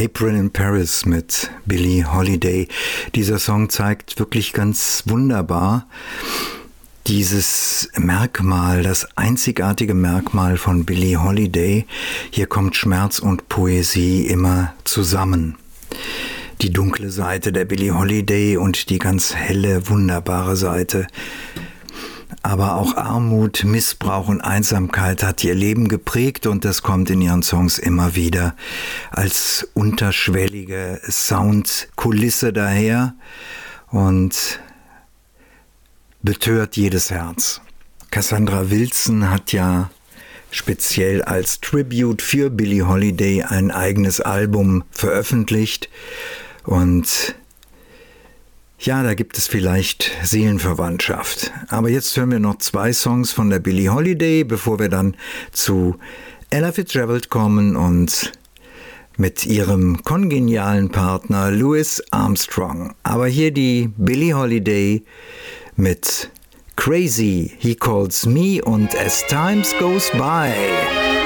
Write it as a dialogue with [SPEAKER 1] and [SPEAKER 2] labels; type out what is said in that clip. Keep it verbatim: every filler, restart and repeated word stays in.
[SPEAKER 1] April in Paris mit Billie Holiday. Dieser Song zeigt wirklich ganz wunderbar dieses Merkmal, das einzigartige Merkmal von Billie Holiday. Hier kommt Schmerz und Poesie immer zusammen. Die dunkle Seite der Billie Holiday und die ganz helle, wunderbare Seite. Aber auch Armut, Missbrauch und Einsamkeit hat ihr Leben geprägt und das kommt in ihren Songs immer wieder als unterschwellige Soundkulisse daher und betört jedes Herz. Cassandra Wilson hat ja speziell als Tribute für Billie Holiday ein eigenes Album veröffentlicht und ja, da gibt es vielleicht Seelenverwandtschaft. Aber jetzt hören wir noch zwei Songs von der Billie Holiday, bevor wir dann zu Ella Fitzgerald kommen und mit ihrem kongenialen Partner Louis Armstrong. Aber hier die Billie Holiday mit Crazy, He Calls Me und As Times Goes By.